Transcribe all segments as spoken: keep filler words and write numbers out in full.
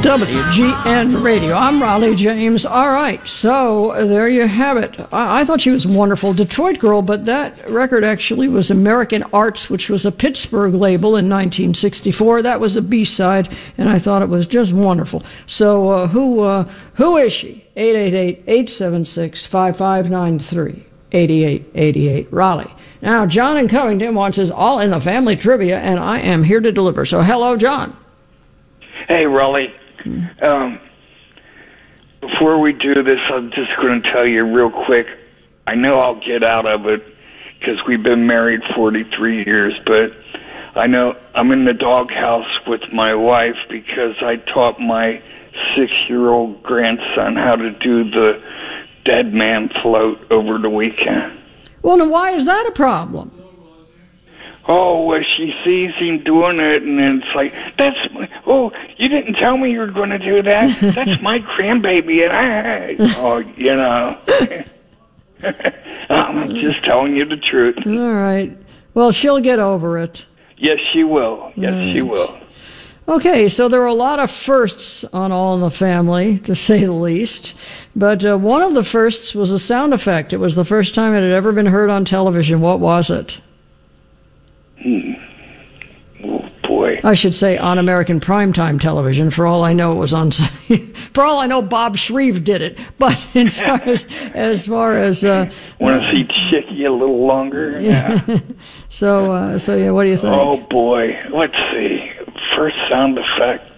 W G N Radio. I'm Raleigh James. All right, so there you have it. I, I thought she was wonderful. Detroit girl, but that record actually was American Arts, which was a Pittsburgh label in nineteen sixty-four. That was a B-side, and I thought it was just wonderful. So uh, who uh, who is she? eight eight eight, eight seven six, five five nine three, eight eight eight eight, Raleigh. Now, John in Covington wants us all in the family trivia, and I am here to deliver. So hello, John. Hey, Raleigh. Um, before we do this, I'm just going to tell you real quick. I know I'll get out of it because we've been married forty-three years, but I know I'm in the doghouse with my wife because I taught my six-year-old grandson how to do the dead man float over the weekend. Well, now why is that a problem? Oh, well, she sees him doing it, and then it's like, that's my, oh, you didn't tell me you were going to do that. That's my grandbaby, and I, oh, you know. I'm just telling you the truth. All right. Well, she'll get over it. Yes, she will. Yes, right. She will. Okay, so there were a lot of firsts on All in the Family, to say the least. But uh, one of the firsts was a sound effect. It was the first time it had ever been heard on television. What was it? Hmm. Oh, boy. I should say on American primetime television. For all I know, it was on... For all I know, Bob Shreve did it. But as far as... As far as uh, Want to see Chicky a little longer? Yeah. so, uh, so yeah, what do you think? Oh, boy. Let's see. First sound effect.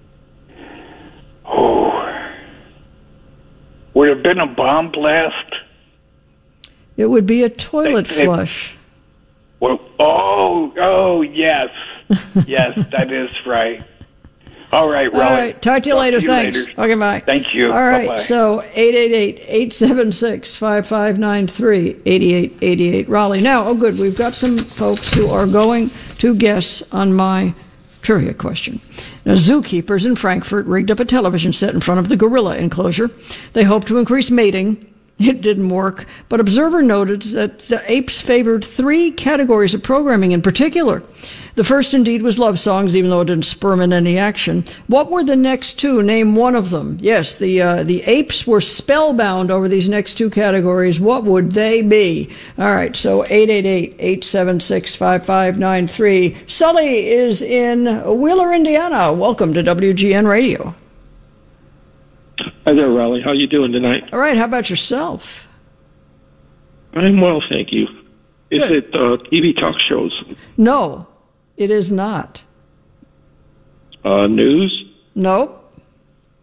Oh. Would it have been a bomb blast? It would be a toilet they, they, flush. Well, oh, oh, yes. Yes, that is right. All right, Raleigh. All right, talk to you talk later. To you Thanks. Later. Okay, bye. Thank you. All right, Bye-bye. so eight eight eight, eight seven six, five five nine three, eight eight eight eight, Raleigh. Now, oh, good, we've got some folks who are going to guess on my trivia question. Now, zookeepers in Frankfurt rigged up a television set in front of the gorilla enclosure. They hoped to increase mating. It didn't work, but observer noted that the apes favored three categories of programming in particular. The first, indeed, was love songs, even though it didn't spur 'em in any action. What were the next two? Name one of them. Yes, the uh, the apes were spellbound over these next two categories. What would they be? All right, so eight eight eight, eight seven six, five five nine three. Sully is in Wheeler, Indiana. Welcome to W G N Radio. Hi there, Raleigh. How you doing tonight? All right, how about yourself? I'm well, thank you. Is Good. it uh, T V talk shows? No, it is not. Uh, news? Nope.